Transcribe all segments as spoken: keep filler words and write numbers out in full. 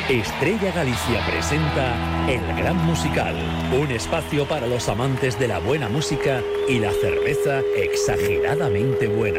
Estrella Galicia presenta El Gran Musical, un espacio para los amantes de la buena música y la cerveza exageradamente buena.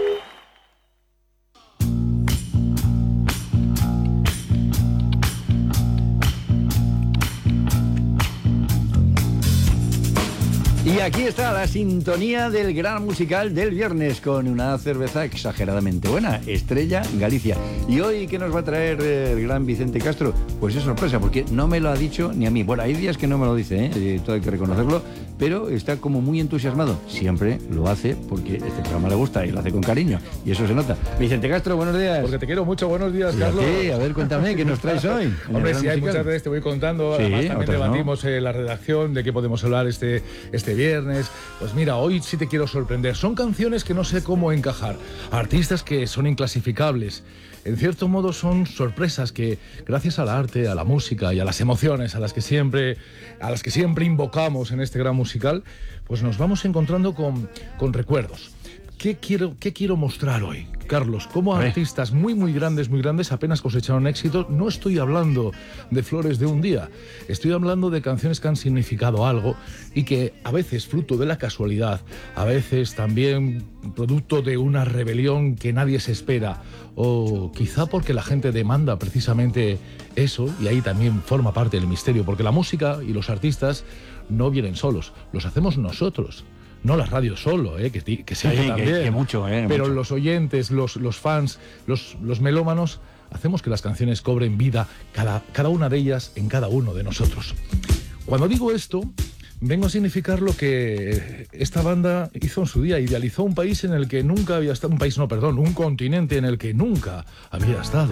Y aquí está la sintonía del Gran Musical del viernes con una cerveza exageradamente buena, Estrella Galicia. Y hoy, ¿qué nos va a traer el gran Vicente Castro? Pues es sorpresa, porque no me lo ha dicho ni a mí. Bueno, hay días que no me lo dice, ¿eh? Todo hay que reconocerlo, pero está como muy entusiasmado. Siempre lo hace porque este programa le gusta y lo hace con cariño, y eso se nota. Vicente Castro, buenos días. Porque te quiero mucho, buenos días, Carlos. Sí, a ver, cuéntame, ¿qué nos traes hoy? Hombre, si hay muchas veces te voy contando, sí, además también debatimos no. eh, la redacción de qué podemos hablar este, este viernes. Pues mira, hoy sí te quiero sorprender. Son canciones que no sé cómo encajar, artistas que son inclasificables. En cierto modo son sorpresas que, gracias al arte, a la música y a las emociones a las que siempre, a las que siempre invocamos en este gran musical, pues nos vamos encontrando con, con recuerdos. ¿Qué quiero, ¿Qué quiero mostrar hoy, Carlos? Cómo artistas muy, muy grandes, muy grandes apenas cosecharon éxito. No estoy hablando de flores de un día. Estoy hablando de canciones que han significado algo y que a veces fruto de la casualidad, a veces también producto de una rebelión que nadie se espera, o quizá porque la gente demanda precisamente eso, y ahí también forma parte del misterio, porque la música y los artistas no vienen solos, los hacemos nosotros. No la radio solo, eh, que, que sí, sí, también, que, que mucho, eh, pero mucho. Los oyentes, los, los fans, los, los melómanos, hacemos que las canciones cobren vida, cada, cada una de ellas en cada uno de nosotros. Cuando digo esto, vengo a significar lo que esta banda hizo en su día. Idealizó un país en el que nunca había estado, un país no, perdón, un continente en el que nunca había estado.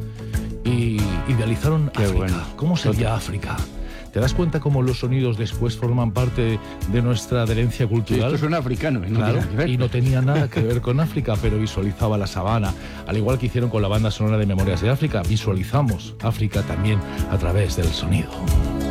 Y idealizaron Qué África. bueno. ¿Cómo sería África? ¿Te das cuenta cómo los sonidos después forman parte de nuestra herencia cultural? Sí, esto suena africano, ¿eh? No Claro, tiene que ver. y no tenía nada que ver con África, pero visualizaba la sabana. Al igual que hicieron con la banda sonora de Memorias de África, visualizamos África también a través del sonido.